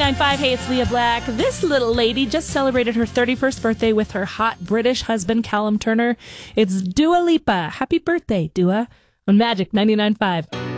99.5. Hey, it's Leah Black. This little lady just celebrated her 31st birthday with her hot British husband, Callum Turner. It's Dua Lipa. Happy birthday, Dua, on Magic 99.5.